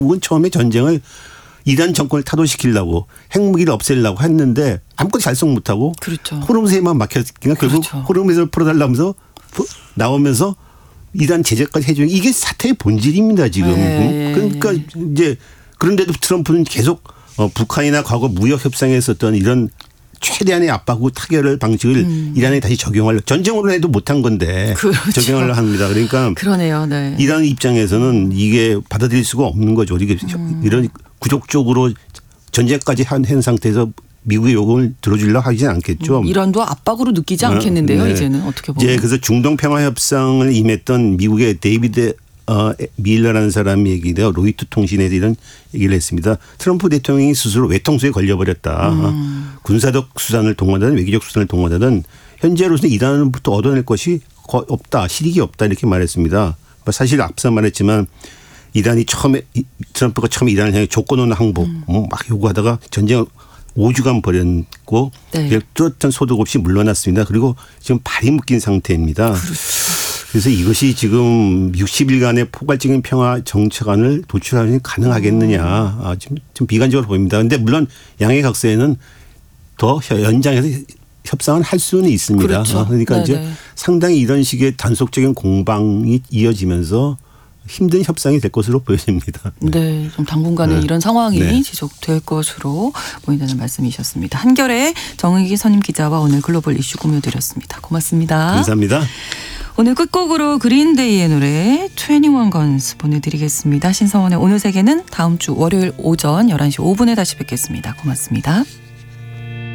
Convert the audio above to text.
미국은 처음에 전쟁을 이란 정권을 타도시키려고 핵무기를 없애려고 했는데 아무것도 달성 못하고 그렇죠. 호르무즈에만 막혔으니까 결국 그렇죠. 호르무즈를 풀어달라면서 나오면서 이란 제재까지 해주는 이게 사태의 본질입니다 지금. 네. 그러니까 이제 그런데도 트럼프는 계속 북한이나 과거 무역 협상에 있었던 이런 최대한의 압박과 타결을 방식을 이란에 다시 적용하려 전쟁으로 해도 못한 건데 그렇죠. 적용하려 합니다. 그러니까 그러네요. 네. 이란 입장에서는 이게 받아들일 수가 없는 거죠. 이게 이런 구족적으로 전쟁까지 한 상태에서 미국의 요구를 들어주려고 하진 않겠죠. 이란도 압박으로 느끼지 않겠는데요. 네. 이제는 어떻게 보면. 이제 그래서 중동 평화 협상을 임했던 미국의 데이비드 밀러라는 사람이 얘기돼요. 로이터 통신에서 이런 얘기를 했습니다. 트럼프 대통령이 스스로 외통수에 걸려버렸다. 군사적 수단을 동원하든 외교적 수단을 동원하든 현재로서는 이란으로부터 얻어낼 것이 거의 없다. 실익이 없다. 이렇게 말했습니다. 사실 앞서 말했지만 이란이 트럼프가 처음에 이란을 향해 조건 없는 항복 막 요구하다가 전쟁을 5주간 벌였고 네. 뚜렷한 소득 없이 물러났습니다. 그리고 지금 발이 묶인 상태입니다. 그렇죠. 그래서 이것이 지금 60일간의 포괄적인 평화 정책안을 도출하는 게 가능하겠느냐. 좀 비관적으로 보입니다. 그런데 물론 양의 각서에는 더 연장해서 협상을 할 수는 있습니다. 그렇죠. 그러니까 네네. 이제 상당히 이런 식의 단속적인 공방이 이어지면서 힘든 협상이 될 것으로 보여집니다. 네, 좀 당분간은 네. 이런 상황이 네. 지속될 것으로 보인다는 말씀이셨습니다. 한결의 정의기 선임 기자와 오늘 글로벌 이슈 공유드렸습니다. 고맙습니다. 감사합니다. 오늘 끝곡으로 그린데이의 노래 21 Guns 보내드리겠습니다. 신성원의 오늘 세계는 다음 주 월요일 오전 11시 5분에 다시 뵙겠습니다. 고맙습니다.